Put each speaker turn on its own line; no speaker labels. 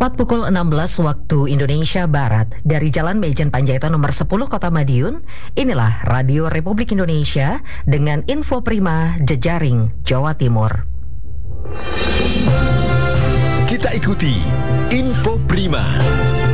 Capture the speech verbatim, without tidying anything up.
Tepat pukul enam belas waktu Indonesia Barat dari Jalan Mejen Panjaitan nomor sepuluh Kota Madiun, inilah Radio Republik Indonesia dengan info prima jejaring Jawa Timur.
Kita ikuti info prima.